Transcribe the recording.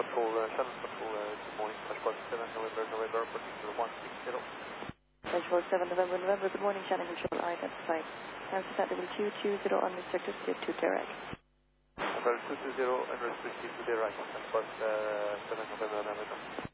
Patrol, 7 Patrol, good morning, Dashboard 7 November, particular 160. Dashboard 7 November, good morning, channel control, identified. Answer level 220 unrestricted, clear to direct. Level 220 unrestricted to direct, Dashboard 7 November.